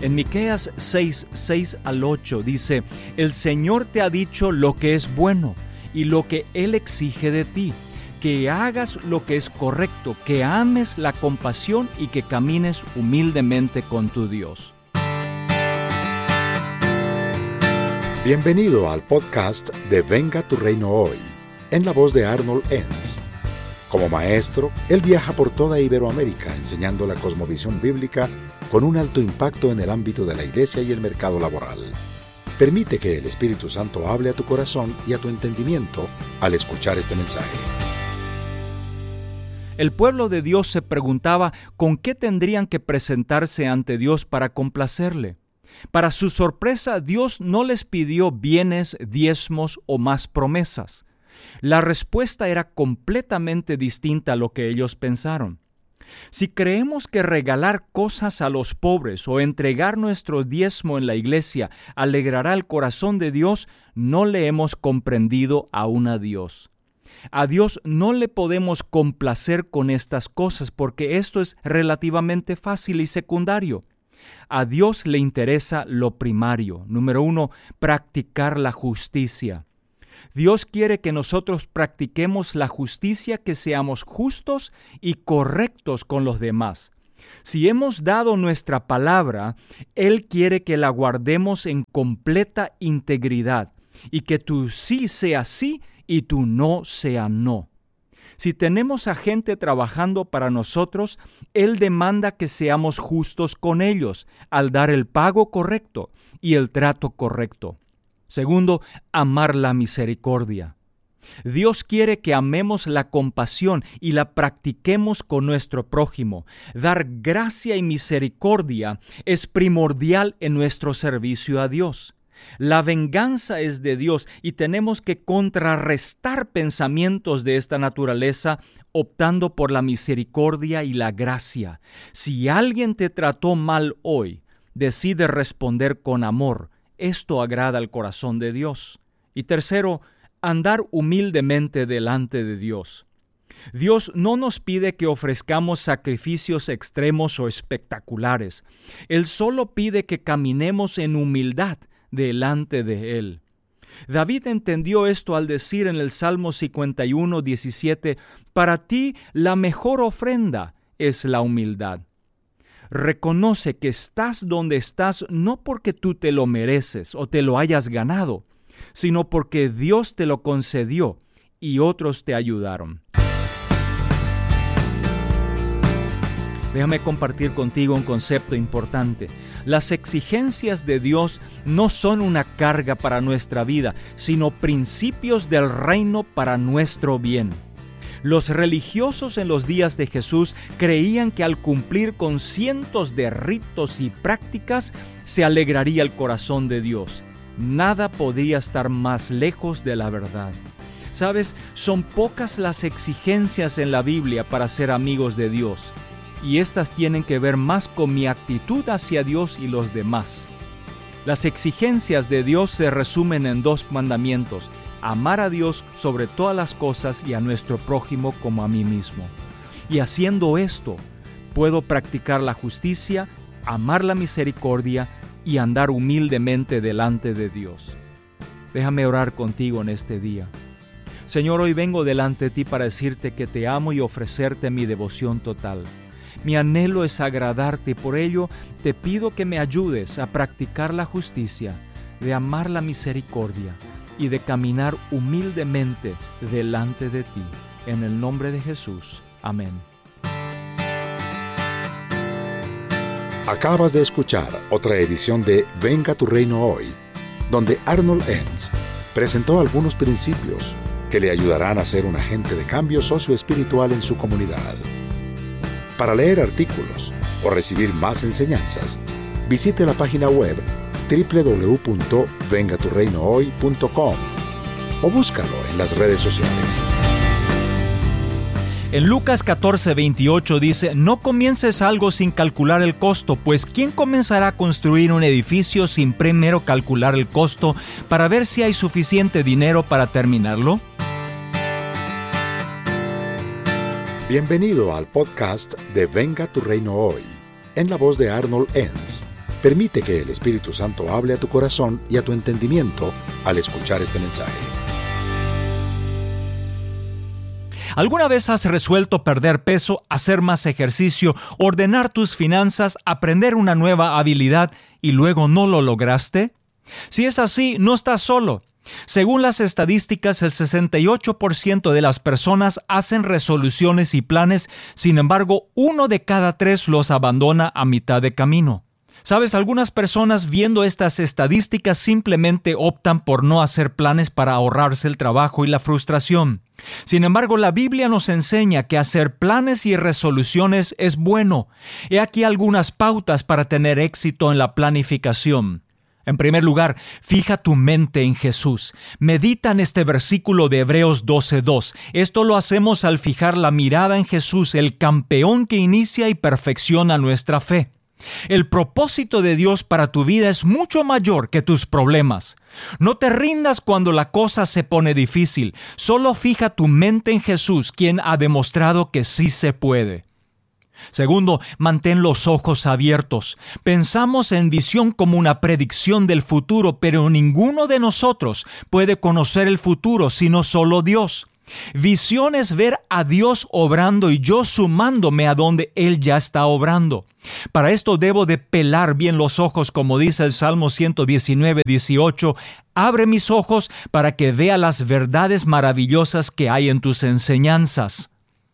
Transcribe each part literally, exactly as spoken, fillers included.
En Miqueas seis, seis al ocho dice: El Señor te ha dicho lo que es bueno y lo que Él exige de ti, que hagas lo que es correcto, que ames la compasión y que camines humildemente con tu Dios. Bienvenido al podcast de Venga tu Reino Hoy, en la voz de Arnold Enns. Como maestro, él viaja por toda Iberoamérica enseñando la cosmovisión bíblica con un alto impacto en el ámbito de la iglesia y el mercado laboral. Permite que el Espíritu Santo hable a tu corazón y a tu entendimiento al escuchar este mensaje. El pueblo de Dios se preguntaba con qué tendrían que presentarse ante Dios para complacerle. Para su sorpresa, Dios no les pidió bienes, diezmos o más promesas. La respuesta era completamente distinta a lo que ellos pensaron. Si creemos que regalar cosas a los pobres o entregar nuestro diezmo en la iglesia alegrará el corazón de Dios, no le hemos comprendido aún a Dios. A Dios no le podemos complacer con estas cosas porque esto es relativamente fácil y secundario. A Dios le interesa lo primario. Número uno, practicar la justicia. Dios quiere que nosotros practiquemos la justicia, que seamos justos y correctos con los demás. Si hemos dado nuestra palabra, Él quiere que la guardemos en completa integridad y que tu sí sea sí y tu no sea no. Si tenemos a gente trabajando para nosotros, Él demanda que seamos justos con ellos al dar el pago correcto y el trato correcto. Segundo, amar la misericordia. Dios quiere que amemos la compasión y la practiquemos con nuestro prójimo. Dar gracia y misericordia es primordial en nuestro servicio a Dios. La venganza es de Dios y tenemos que contrarrestar pensamientos de esta naturaleza optando por la misericordia y la gracia. Si alguien te trató mal hoy, decide responder con amor. Esto agrada al corazón de Dios. Y tercero, andar humildemente delante de Dios. Dios no nos pide que ofrezcamos sacrificios extremos o espectaculares. Él solo pide que caminemos en humildad delante de Él. David entendió esto al decir en el Salmo cincuenta y uno, diecisiete, para ti la mejor ofrenda es la humildad. Reconoce que estás donde estás no porque tú te lo mereces o te lo hayas ganado, sino porque Dios te lo concedió y otros te ayudaron. Déjame compartir contigo un concepto importante. Las exigencias de Dios no son una carga para nuestra vida, sino principios del reino para nuestro bien. Los religiosos en los días de Jesús creían que al cumplir con cientos de ritos y prácticas se alegraría el corazón de Dios. Nada podía estar más lejos de la verdad. ¿Sabes? Son pocas las exigencias en la Biblia para ser amigos de Dios, y estas tienen que ver más con mi actitud hacia Dios y los demás. Las exigencias de Dios se resumen en dos mandamientos: amar a Dios sobre todas las cosas y a nuestro prójimo como a mí mismo. Y haciendo esto, puedo practicar la justicia, amar la misericordia y andar humildemente delante de Dios. Déjame orar contigo en este día. Señor, hoy vengo delante de ti para decirte que te amo y ofrecerte mi devoción total. Mi anhelo es agradarte y por ello te pido que me ayudes a practicar la justicia, de amar la misericordia y de caminar humildemente delante de ti. En el nombre de Jesús. Amén. Acabas de escuchar otra edición de Venga tu Reino Hoy, donde Arnold Enns presentó algunos principios que le ayudarán a ser un agente de cambio socioespiritual en su comunidad. Para leer artículos o recibir más enseñanzas, visite la página web doble u doble u doble u punto venga tu reino hoy punto com o búscalo en las redes sociales. En Lucas catorce, veintiocho dice: no comiences algo sin calcular el costo, pues ¿quién comenzará a construir un edificio sin primero calcular el costo para ver si hay suficiente dinero para terminarlo? Bienvenido al podcast de Venga tu Reino Hoy, en la voz de Arnold Enns. Permite que el Espíritu Santo hable a tu corazón y a tu entendimiento al escuchar este mensaje. ¿Alguna vez has resuelto perder peso, hacer más ejercicio, ordenar tus finanzas, aprender una nueva habilidad y luego no lo lograste? Si es así, no estás solo. Según las estadísticas, el sesenta y ocho por ciento de las personas hacen resoluciones y planes, sin embargo, uno de cada tres los abandona a mitad de camino. Sabes, algunas personas viendo estas estadísticas simplemente optan por no hacer planes para ahorrarse el trabajo y la frustración. Sin embargo, la Biblia nos enseña que hacer planes y resoluciones es bueno. He aquí algunas pautas para tener éxito en la planificación. En primer lugar, fija tu mente en Jesús. Medita en este versículo de Hebreos doce dos. Esto lo hacemos al fijar la mirada en Jesús, el campeón que inicia y perfecciona nuestra fe. El propósito de Dios para tu vida es mucho mayor que tus problemas. No te rindas cuando la cosa se pone difícil. Solo fija tu mente en Jesús, quien ha demostrado que sí se puede. Segundo, mantén los ojos abiertos. Pensamos en visión como una predicción del futuro, pero ninguno de nosotros puede conocer el futuro, sino solo Dios. Visión es ver a Dios obrando y yo sumándome a donde Él ya está obrando. Para esto debo de pelar bien los ojos, como dice el Salmo ciento diecinueve, dieciocho. Abre mis ojos para que vea las verdades maravillosas que hay en tus enseñanzas.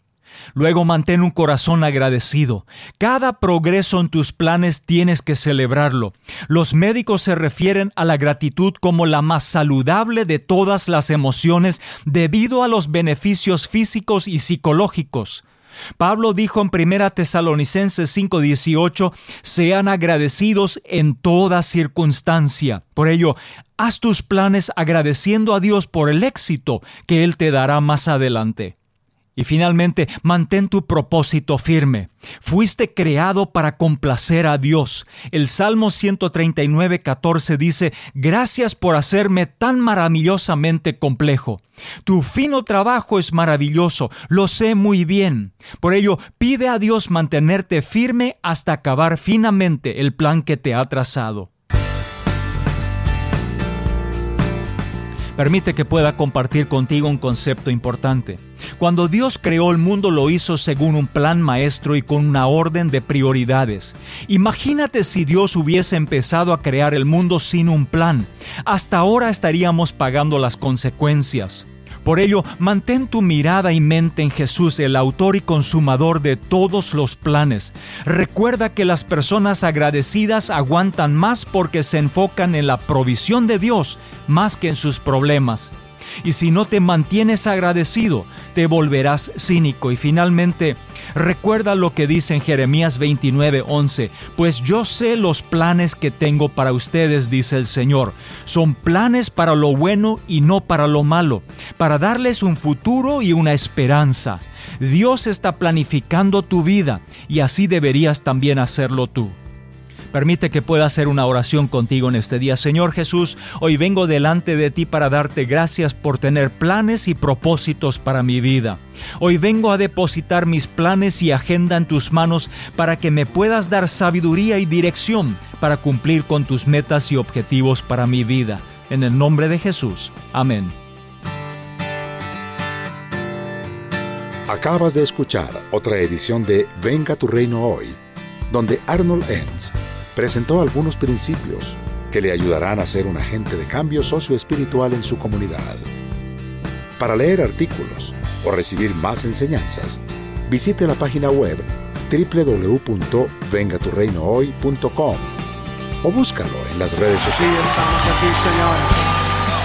Luego mantén un corazón agradecido. Cada progreso en tus planes tienes que celebrarlo. Los médicos se refieren a la gratitud como la más saludable de todas las emociones debido a los beneficios físicos y psicológicos. Pablo dijo en primera Tesalonicenses cinco dieciocho, sean agradecidos en toda circunstancia. Por ello, haz tus planes agradeciendo a Dios por el éxito que Él te dará más adelante. Y finalmente, mantén tu propósito firme. Fuiste creado para complacer a Dios. El Salmo ciento treinta y nueve, catorce dice, gracias por hacerme tan maravillosamente complejo. Tu fino trabajo es maravilloso, lo sé muy bien. Por ello, pide a Dios mantenerte firme hasta acabar finamente el plan que te ha trazado. Permite que pueda compartir contigo un concepto importante. Cuando Dios creó el mundo, lo hizo según un plan maestro y con una orden de prioridades. Imagínate si Dios hubiese empezado a crear el mundo sin un plan. Hasta ahora estaríamos pagando las consecuencias. Por ello, mantén tu mirada y mente en Jesús, el autor y consumador de todos los planes. Recuerda que las personas agradecidas aguantan más porque se enfocan en la provisión de Dios más que en sus problemas. Y si no te mantienes agradecido, te volverás cínico. Y finalmente, recuerda lo que dice en Jeremías veintinueve, once. Pues yo sé los planes que tengo para ustedes, dice el Señor. Son planes para lo bueno y no para lo malo, para darles un futuro y una esperanza. Dios está planificando tu vida y así deberías también hacerlo tú. Permite que pueda hacer una oración contigo en este día. Señor Jesús, hoy vengo delante de ti para darte gracias por tener planes y propósitos para mi vida. Hoy vengo a depositar mis planes y agenda en tus manos para que me puedas dar sabiduría y dirección para cumplir con tus metas y objetivos para mi vida. En el nombre de Jesús. Amén. Acabas de escuchar otra edición de Venga tu Reino Hoy, donde Arnold Enns presentó algunos principios que le ayudarán a ser un agente de cambio socioespiritual en su comunidad. Para leer artículos o recibir más enseñanzas, visite la página web doble u doble u doble u punto venga tu reino hoy punto com o búscalo en las redes sociales. Sí, estamos aquí, Señor.